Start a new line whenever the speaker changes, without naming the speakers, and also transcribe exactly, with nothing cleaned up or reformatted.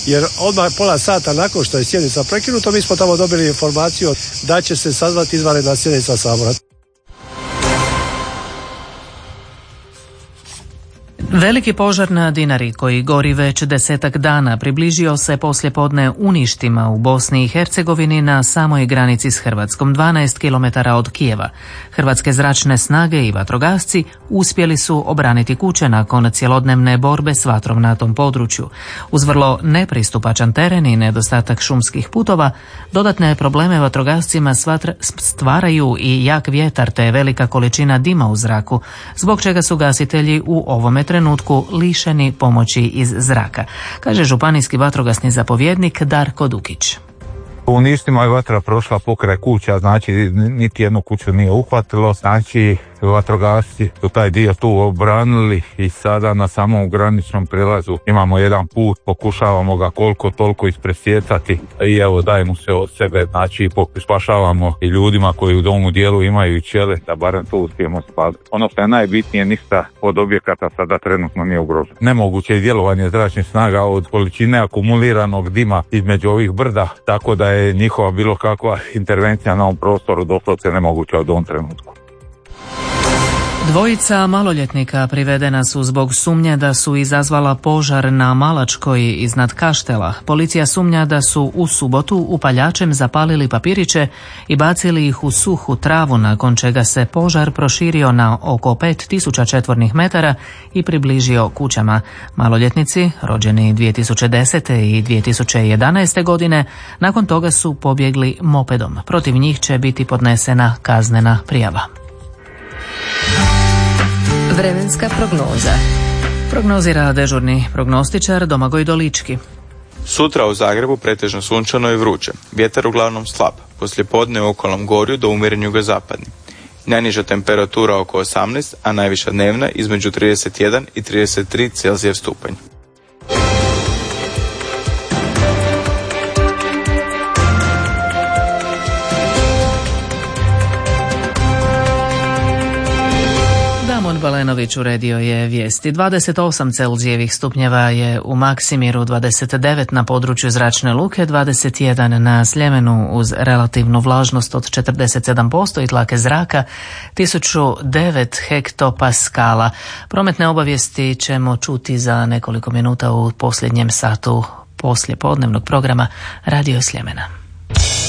jer odmah pola sata nakon što je sjednica prekinuta, mi smo tamo dobili informaciju da će se sazvati izvanredna sjednica Sabora.
Veliki požar na Dinari, koji gori već desetak dana, približio se poslijepodne uništima u Bosni i Hercegovini na samoj granici s Hrvatskom, dvanaest kilometara od Kijeva. Hrvatske zračne snage i vatrogasci uspjeli su obraniti kuće nakon cjelodnevne borbe s vatrom na tom području. Uz vrlo nepristupačan teren i nedostatak šumskih putova, dodatne probleme vatrogascima stvaraju i jak vjetar te velika količina dima u zraku, zbog čega su gasitelji u ovome trenutku lišeni pomoći iz zraka, kaže županijski vatrogasni zapovjednik Darko Dukić.
U uništima je vatra prošla pokraj kuća, znači niti jednu kuću nije uhvatilo, znači vatrogasci su taj dio tu obranili i sada na samom graničnom prijelazu imamo jedan put, pokušavamo ga koliko toliko ispresjecati i evo dajemo se od sebe, znači spašavamo i ljudima koji u domu dijelu imaju i ćele, da barem to uspijemo spasiti. Ono što je najbitnije, ništa od objekata sada trenutno nije ugroženo. Nemoguće je djelovanje zračnih snaga od količine akumuliranog dima između ovih brda, tako da je njihova bilo kakva intervencija na ovom prostoru doslovce nemoguća od ovom trenutku.
Dvojica maloljetnika privedena su zbog sumnje da su izazvala požar na Malačkoj iznad Kaštela. Policija sumnja da su u subotu upaljačem zapalili papiriće i bacili ih u suhu travu, nakon čega se požar proširio na oko pet tisuća četvornih metara i približio kućama. Maloljetnici, rođeni dvije tisuće desete i dvije tisuće jedanaeste godine, nakon toga su pobjegli mopedom. Protiv njih će biti podnesena kaznena prijava.
Vremenska prognoza.
Prognozira dežurni prognostičar Domagoj Dolički.
Sutra u Zagrebu pretežno sunčano i vruće. Vjetar uglavnom slab. Poslijepodne u okolnom gorju do umjeren jugozapadni. Najniža temperatura oko osamnaest, a najviša dnevna između trideset jedan i trideset tri Celzijev stupanj.
Balenović uredio je vijesti. dvadeset osam Celzijevih stupnjeva je u Maksimiru, dvadeset devet na području Zračne luke, dvadeset jedan na Sljemenu uz relativnu vlažnost od četrdeset sedam posto i tlake zraka tisuću devet hektopaskala. Prometne obavijesti ćemo čuti za nekoliko minuta u posljednjem satu poslije podnevnog programa Radio Sljemena.